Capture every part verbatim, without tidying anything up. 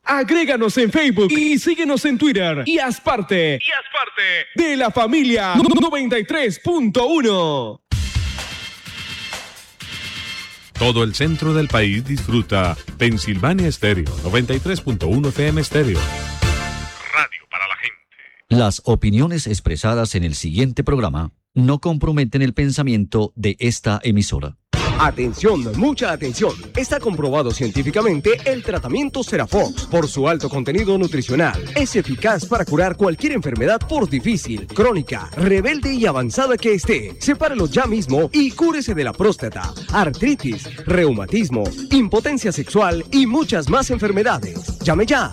Agréganos en Facebook y síguenos en Twitter y haz parte, y haz parte de la familia noventa y tres punto uno. Todo el centro del país disfruta Pensilvania Estéreo, noventa y tres punto uno F M Estéreo. Radio para la gente. Las opiniones expresadas en el siguiente programa no comprometen el pensamiento de esta emisora. Atención, mucha atención. Está comprobado científicamente el tratamiento Serafox por su alto contenido nutricional. Es eficaz para curar cualquier enfermedad por difícil, crónica, rebelde y avanzada que esté. Sepárelo ya mismo y cúrese de la próstata, artritis, reumatismo, impotencia sexual y muchas más enfermedades. Llame ya.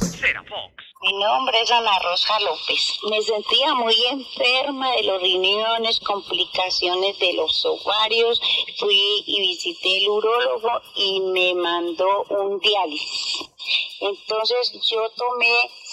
Mi nombre es Ana Rosa López. Me sentía muy enferma de los riñones, complicaciones de los ovarios. Fui y visité el urólogo y me mandó un diálisis. Entonces yo tomé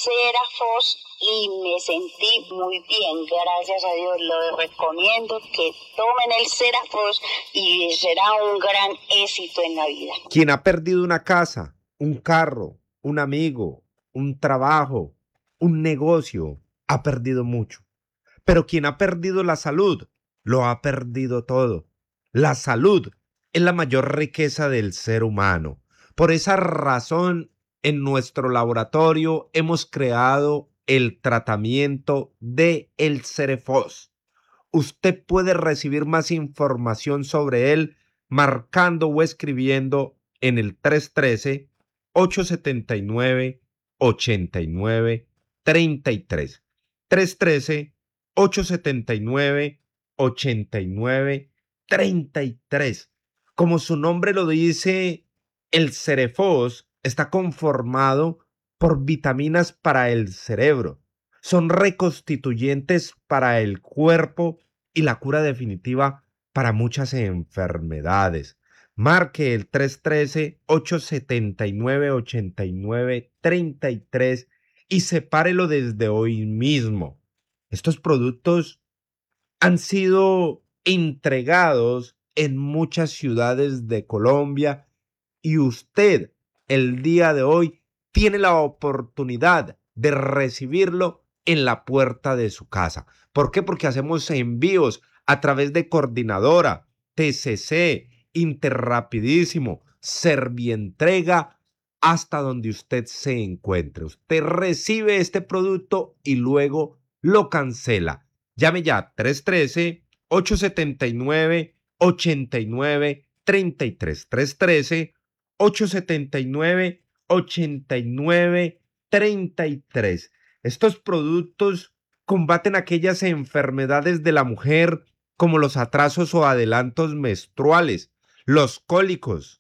Serafos y me sentí muy bien. Gracias a Dios lo recomiendo que tomen el Serafos y será un gran éxito en la vida. Quien ha perdido una casa, un carro, un amigo, un trabajo, un negocio, ha perdido mucho. Pero quien ha perdido la salud, lo ha perdido todo. La salud es la mayor riqueza del ser humano. Por esa razón, en nuestro laboratorio hemos creado el tratamiento de el Cerefos. Usted puede recibir más información sobre él marcando o escribiendo en el tres uno tres, ocho siete nueve, ochenta y nueve treinta y tres. tres uno tres, ocho siete nueve, ochenta y nueve treinta y tres. Como su nombre lo dice, el Cerefos está conformado por vitaminas para el cerebro. Son reconstituyentes para el cuerpo y la cura definitiva para muchas enfermedades. Marque el tres uno tres, ocho siete nueve, ochenta y nueve treinta y tres y sepárelo desde hoy mismo. Estos productos han sido entregados en muchas ciudades de Colombia y usted el día de hoy tiene la oportunidad de recibirlo en la puerta de su casa. ¿Por qué? Porque hacemos envíos a través de Coordinadora, T C C, Interrapidísimo, Servientrega, hasta donde usted se encuentre. Usted recibe este producto y luego lo cancela. Llame ya tres uno tres, ocho siete nueve, ochenta y nueve treinta y tres. tres uno tres, ocho siete nueve, ochenta y nueve treinta y tres. Estos productos combaten aquellas enfermedades de la mujer como los atrasos o adelantos menstruales, los cólicos,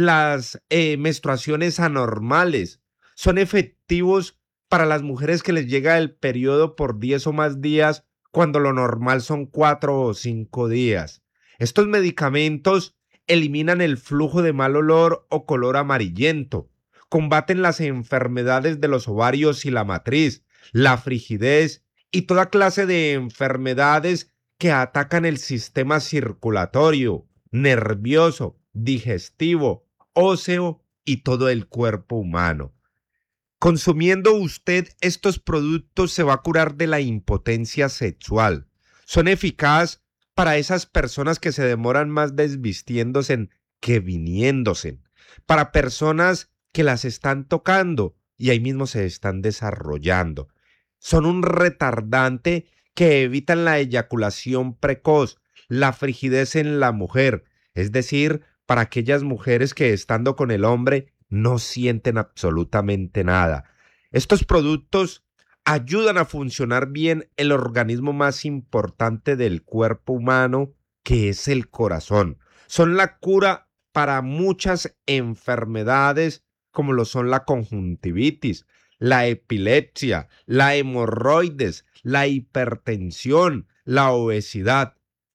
las eh, menstruaciones anormales. Son efectivos para las mujeres que les llega el periodo por diez o más días cuando lo normal son cuatro o cinco días. Estos medicamentos eliminan el flujo de mal olor o color amarillento, combaten las enfermedades de los ovarios y la matriz, la frigidez y toda clase de enfermedades que atacan el sistema circulatorio, nervioso, digestivo, óseo y todo el cuerpo humano. Consumiendo usted estos productos se va a curar de la impotencia sexual. Son eficaces para esas personas que se demoran más desvistiéndose que viniéndose, para personas que las están tocando y ahí mismo se están desarrollando. Son un retardante que evitan la eyaculación precoz, la frigidez en la mujer, es decir, para aquellas mujeres que estando con el hombre no sienten absolutamente nada. Estos productos ayudan a funcionar bien el organismo más importante del cuerpo humano, que es el corazón. Son la cura para muchas enfermedades como lo son la conjuntivitis, la epilepsia, la hemorroides, la hipertensión, la obesidad.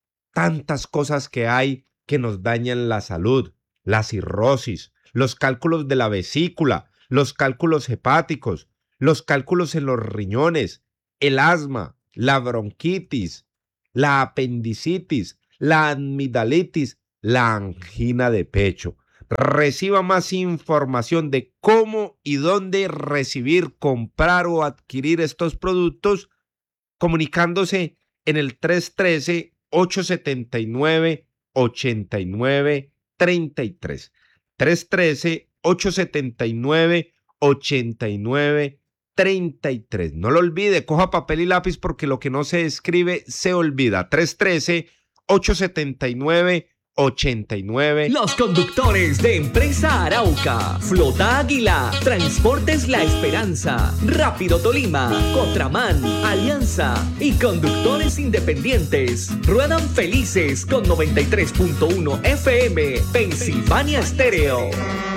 Tantas cosas que hay que nos dañan la salud, la cirrosis, los cálculos de la vesícula, los cálculos hepáticos, los cálculos en los riñones, el asma, la bronquitis, la apendicitis, la amigdalitis, la angina de pecho. Reciba más información de cómo y dónde recibir, comprar o adquirir estos productos comunicándose en el tres uno tres, ocho siete nueve, ocho nueve tres tres. tres uno tres, ocho siete nueve, ocho nueve tres tres. No lo olvide, coja papel y lápiz porque lo que no se escribe se olvida. tres uno tres, ocho siete nueve, ocho nueve. Los conductores de Empresa Arauca, Flota Águila, Transportes La Esperanza, Rápido Tolima, Cotraman, Alianza y conductores independientes ruedan felices con noventa y tres punto uno F M Pensilvania Estéreo.